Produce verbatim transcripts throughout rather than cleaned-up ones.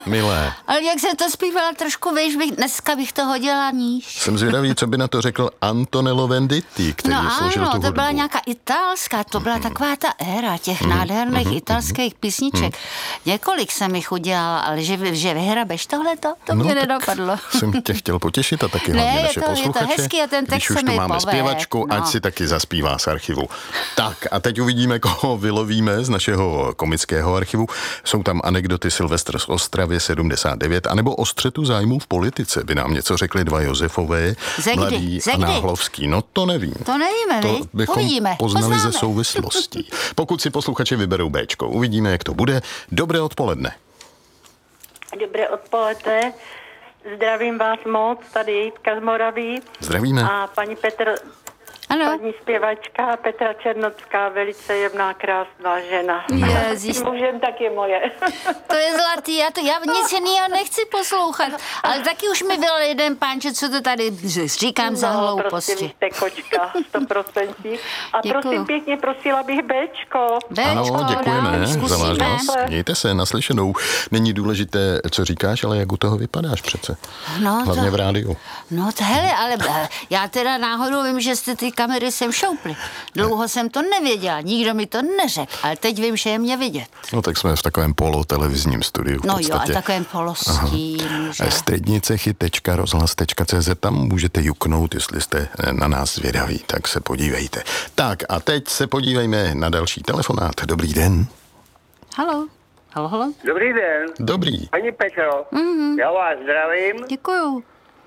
Milé. Ale jak jsem to zpívala trošku, víš, bych, dneska bych to hodila níž. Jsem zvědavý, co by na to řekl Antonello Venditti, který no složil ano, tu to hudbu. byla nějaká italská, to byla mm. taková ta éra těch mm. nádherných mm. italských písniček. Mm. Několik jsem jich udělala, ale že, že vyhrabeš tohleto, to no, mě nedopadlo. Jsem tě chtěl potěšit a taky ne, hlavně je naše to, posluchače. Je to hezký a ten text když už se tu mi máme poved. zpěvačku, no. ať si taky zaspívá z archivu. Tak a teď uvidíme, koho vylovíme z našeho komického archivu. Jsou tam anekdoty Silvestr z Ostravy sedmdesát devět, anebo o střetu zájmů v politice. By nám něco řekli dva Josefové, Zegdy, Mladý zegdy. a Náhlovský. No to nevím. To nevíme, To bychom Uvidíme. poznali Poznáme. ze souvislostí. Pokud si posluchači vyberou Béčko, uvidíme, jak to bude. Dobré odpoledne. Dobré odpoledne. Zdravím vás moc, tady Jitka z Moravy. Zdravíme. A paní Petr, ano. paní zpěvačka Petra Černocká, velice jemná, krásná žena. Ježíš. Tím mužem tak je moje. To je zlatý, já, to, já nic jiného nechci poslouchat, ale taky už mi byl jeden pánče, co to tady říkám no, za hlouposti. Prostě vy jste kočka, sto procent. A Děkuju. prosím pěkně, prosila bych Béčko. Béčko, ano, děkujeme dám, za váš hlas. zkusíme. Mějte se, naslyšenou. Není důležité, co říkáš, ale jak u toho vypadáš přece. No, Hlavně to, v rádiu. No to hele, ale já teda náhodou vím, že jste ty kamery sem šoupli. Dlouho jsem to nevěděla, nikdo mi to neřekl, ale teď vím, že je mě vidět. No tak jsme v takovém polotelevizním studiu v No podstatě. jo, a takovém polostínu, že? Střednicechy tečka rozhlas tečka cé zet, tam můžete juknout, jestli jste na nás zvědaví, tak se podívejte. Tak a teď se podívejme na další telefonát. Dobrý den. Halo, halo, halo. Dobrý den. Dobrý. Paní Petro, Mhm. já vás zdravím. Děkuju.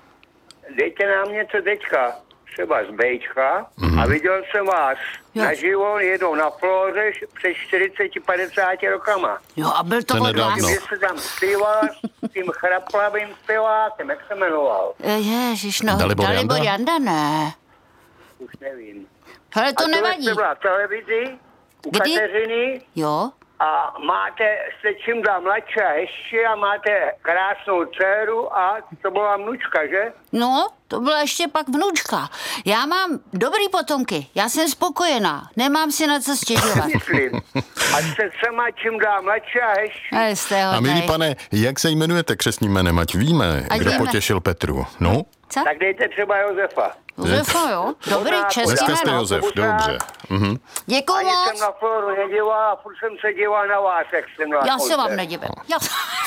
Dejte nám něco teďka, třeba z Bčka. Mhm. A viděl jsem vás Jo. naživo jednou na Flóře před čtyřiceti padesáti rokama. Jo, a byl to To od nedávno. vás? Že se tam zpíval s tím chraplavým zpěvákem, jak se jmenoval? Ježiš, no, Dalibor Dalibor Janda? Janda, ne. Už nevím. Hele, to a nevadí. jste byla v televizi u Kdy? Kateřiny Jo, a máte, jste čím dál mladší a hezčí a máte krásnou dceru a to byla vnučka, že? no, to byla ještě pak vnučka. Já mám dobrý potomky, já jsem spokojená, nemám si na co stěžovat. Myslím. A jste sama čím dál mladší a hezčí. Ale jste A milý hodnej. pane, jak se jmenujete křestním jménem, ať víme, Ať kdo víme. potěšil Petru. No, Co? Tak dejte třeba Josefa. Josefa, jo? Dobrý, Pořád, český dneska jste jméno. Josef, dobře. Mhm. Děkuju Ani jsem moc. na Floru nedíval a furt jsem se díval na vás, jak jsem na Já se vám koncert. nedivím. Já...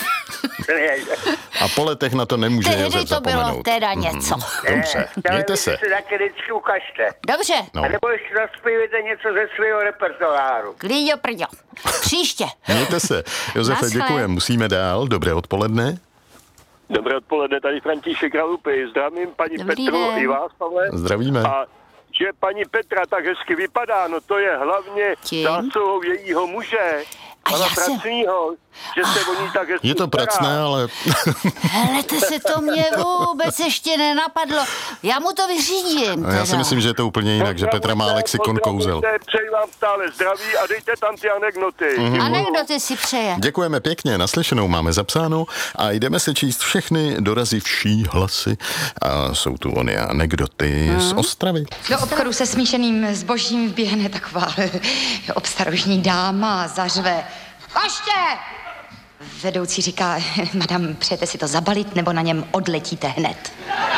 A po letech na to nemůže Tehdy Josef to bylo zapomenout. teda něco. Dobře, mějte se. se taky vždycky ukažte. Dobře, No. A nebo ještě zaspívejte něco ze svého repertoáru. klíďo prďo. Příště. Mějte se. Josefe, Naschle. děkujem. Musíme dál. Dobré odpoledne. Dobré odpoledne, tady František Kralupy. Zdravím paní Dobrý Petru den. i vás, Pavle. Zdravíme. A že paní Petra tak hezky vypadá, no to je hlavně Tím? zásluhou jejího muže, A pana já jsem- Pracnýho, že se o ní tak hezky Je to stará. pracné, ale Helete se, to mě vůbec ještě nenapadlo. Já mu to vyřídím. já si teda. myslím, že je to úplně jinak, že Petra má lexikon kouzel. Pozdravujte, přeji vám stále zdraví a dejte tam ty anekdoty. Mhm. Anekdoty si přeje. Děkujeme pěkně, naslyšenou máme zapsáno a jdeme se číst všechny dorazivší hlasy. A jsou tu ony anekdoty z Ostravy. Do obchodu se smíšeným zbožím vběhne taková obstarožní dáma a zařve. Koště! Vedoucí říká, madam, přejete si to zabalit, nebo na něm odletíte hned.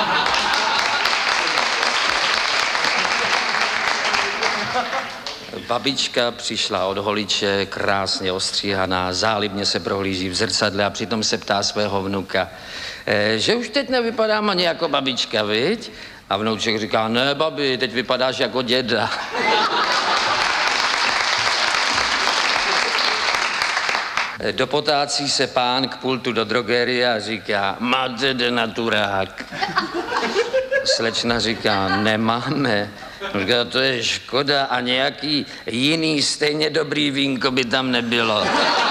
Babička přišla od holiče, krásně ostříhaná, zálibně se prohlíží v zrcadle a přitom se ptá svého vnuka, e, že už teď nevypadám ani jako babička, viď? A vnouček říká, ne, babi, teď vypadáš jako děda. Dopotácí se pán k pultu do drogerie a říká, máte denaturák. Slečna říká, nemáme. Říká, to je škoda a nějaký jiný stejně dobrý vínko by tam nebylo.